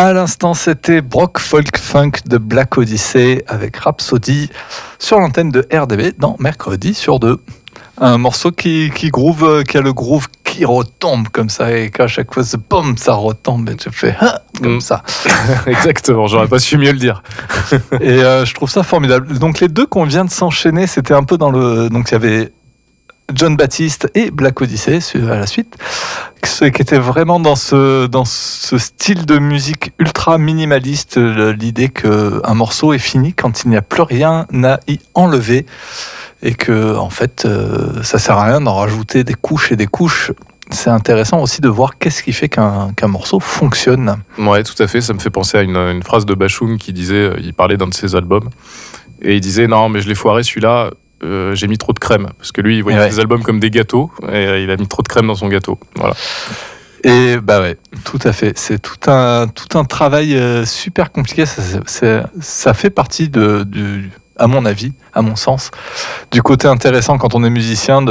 À l'instant, c'était Brock Folk Funk de Black Odyssey avec Rhapsody sur l'antenne de RDB dans Mercredi sur 2. Un morceau qui groove, qui a le groove qui retombe comme ça et qu'à chaque fois, boum, ça retombe et tu fais comme ça. Exactement, j'aurais pas su mieux le dire. Et je trouve ça formidable. Donc les deux qu'on vient de s'enchaîner, c'était un peu dans le... Donc il y avait John Baptiste et Black Odyssey à la suite, qui était vraiment dans ce style de musique ultra minimaliste, l'idée qu'un morceau est fini quand il n'y a plus rien à y enlever et que en fait ça sert à rien d'en rajouter des couches et des couches. C'est intéressant aussi de voir qu'est-ce qui fait qu'un morceau fonctionne. Ouais, tout à fait, ça me fait penser à une phrase de Bashung qui disait, il parlait d'un de ses albums et il disait non mais je l'ai foiré celui-là, j'ai mis trop de crème, parce que lui il voyait ses albums comme des gâteaux et il a mis trop de crème dans son gâteau. Voilà. Et bah ouais, tout à fait. C'est tout un travail super compliqué. Ça fait partie à mon avis, à mon sens, du côté intéressant quand on est musicien.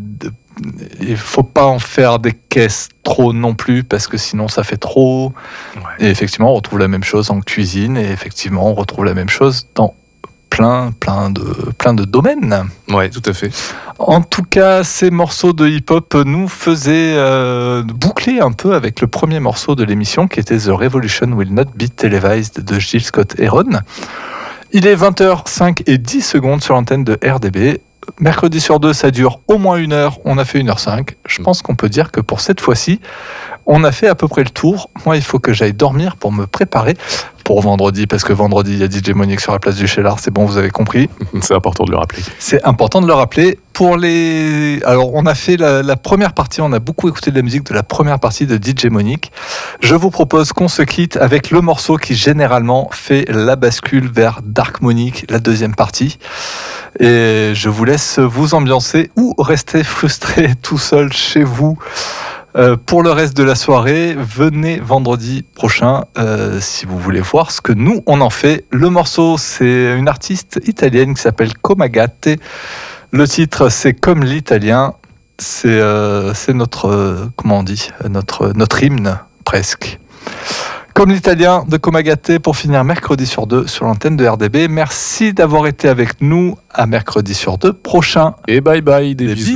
Il faut pas en faire des caisses trop non plus, parce que sinon ça fait trop. Ouais. Et effectivement, on retrouve la même chose en cuisine, et effectivement, on retrouve la même chose dans plein de domaines. Ouais, tout à fait. En tout cas, ces morceaux de hip-hop nous faisaient boucler un peu avec le premier morceau de l'émission, qui était The Revolution Will Not Be Televised de Gil Scott-Heron. Il est 20h05 et 10 secondes sur l'antenne de RDB. Mercredi sur 2, ça dure au moins 1 heure. On a fait 1h05. Je pense qu'on peut dire que pour cette fois-ci, on a fait à peu près le tour. Moi, il faut que j'aille dormir pour me préparer pour vendredi, parce que vendredi, il y a DJ Monique sur la place du Cheylard. C'est bon, vous avez compris. C'est important de le rappeler. C'est important de le rappeler. Alors, on a fait la première partie. On a beaucoup écouté de la musique de la première partie de DJ Monique. Je vous propose qu'on se quitte avec le morceau qui, généralement, fait la bascule vers Dark Monique, la deuxième partie. Et je vous laisse vous ambiancer ou rester frustré tout seul chez vous. Pour le reste de la soirée, venez vendredi prochain si vous voulez voir ce que nous on en fait. Le morceau, c'est une artiste italienne qui s'appelle Comagate. Le titre, c'est Comme l'italien. C'est notre comment on dit, notre hymne presque. Comme l'italien de Comagate pour finir Mercredi sur 2 sur l'antenne de RDB. Merci d'avoir été avec nous. À Mercredi sur 2 prochain. Et bye bye, des bisous.